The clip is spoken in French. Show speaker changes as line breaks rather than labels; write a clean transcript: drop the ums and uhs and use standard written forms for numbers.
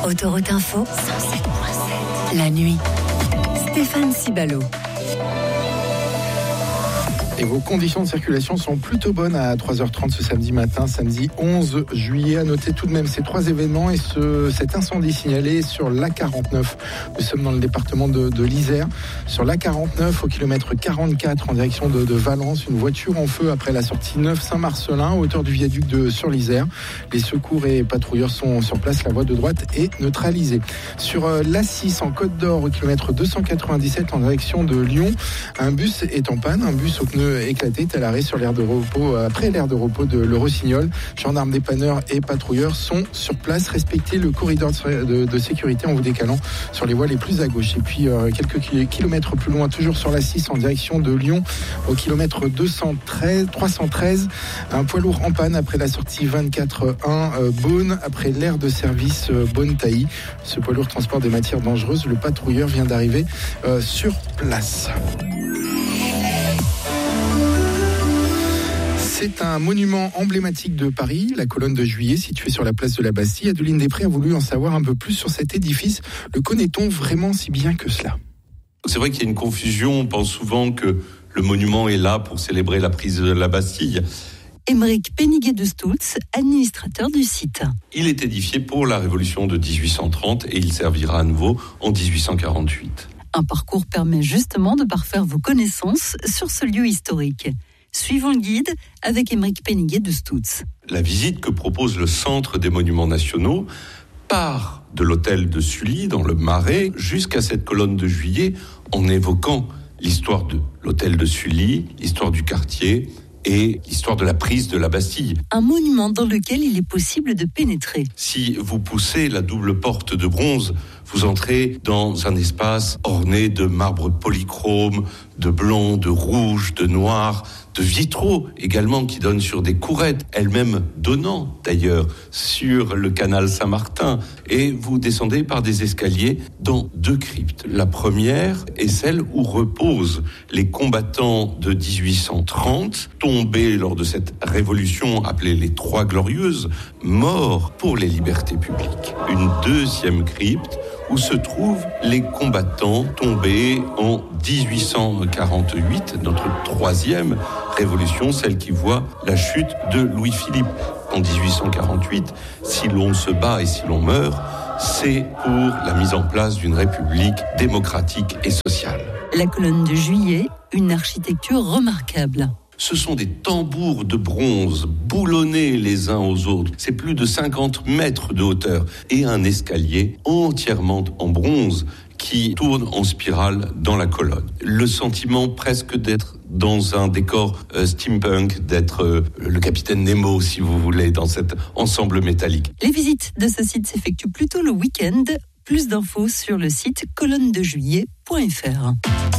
Autoroute Info, 107.7. La nuit. Stéphane Cibalo.
Et vos conditions de circulation sont plutôt bonnes à 3h30 ce samedi matin, samedi 11 juillet. À noter tout de même ces trois événements et cet incendie signalé sur l'A49. Nous sommes dans le département de l'Isère. Sur l'A49, au kilomètre 44, en direction de Valence, une voiture en feu après la sortie 9 Saint-Marcelin, à hauteur du viaduc sur l'Isère. Les secours et patrouilleurs sont sur place. La voie de droite est neutralisée. Sur l'A6 en Côte d'Or, au kilomètre 297, en direction de Lyon, un bus est en panne. Un bus au pneu éclaté est à l'arrêt sur l'aire de repos, après l'aire de repos de Le Rossignol. Gendarmes, dépanneurs et patrouilleurs sont sur place. Respectez le corridor de sécurité en vous décalant sur les voies les plus à gauche. Et puis quelques kilomètres plus loin, toujours sur la 6 en direction de Lyon, au kilomètre 313, un poids lourd en panne après la sortie 24-1 Beaune, après l'aire de service Beaune-Tailly. Ce poids lourd transporte des matières dangereuses. Le patrouilleur vient d'arriver sur place. C'est un monument emblématique de Paris, la colonne de Juillet, située sur la place de la Bastille. Adeline Després a voulu en savoir un peu plus sur cet édifice. Le connaît-on vraiment si bien que cela ?
C'est vrai qu'il y a une confusion. On pense souvent que le monument est là pour célébrer la prise de la Bastille.
Aymeric Péniguet de Stoultz, administrateur du site.
Il est édifié pour la Révolution de 1830 et il servira à nouveau en 1848.
Un parcours permet justement de parfaire vos connaissances sur ce lieu historique. Suivons le guide avec Aymeric Péniguet de Stoultz.
La visite que propose le Centre des Monuments Nationaux part de l'hôtel de Sully, dans le Marais, jusqu'à cette colonne de Juillet, en évoquant l'histoire de l'hôtel de Sully, l'histoire du quartier et l'histoire de la prise de la Bastille.
Un monument dans lequel il est possible de pénétrer.
Si vous poussez la double porte de bronze, vous entrez dans un espace orné de marbre polychrome, de blanc, de rouge, de noir, de vitraux également qui donnent sur des courettes, elles-mêmes donnant d'ailleurs sur le canal Saint-Martin. Et vous descendez par des escaliers dans deux cryptes. La première est celle où reposent les combattants de 1830, tombés lors de cette révolution appelée les Trois Glorieuses, morts pour les libertés publiques. Une deuxième crypte où se trouvent les combattants tombés en 1848, notre troisième révolution, celle qui voit la chute de Louis-Philippe. En 1848, si l'on se bat et si l'on meurt, c'est pour la mise en place d'une république démocratique et sociale.
La colonne de Juillet, une architecture remarquable.
Ce sont des tambours de bronze boulonnés les uns aux autres. C'est plus de 50 mètres de hauteur et un escalier entièrement en bronze qui tourne en spirale dans la colonne. Le sentiment presque d'être dans un décor steampunk, d'être le capitaine Nemo, si vous voulez, dans cet ensemble métallique.
Les visites de ce site s'effectuent plutôt le week-end. Plus d'infos sur le site colonnedejuillet.fr.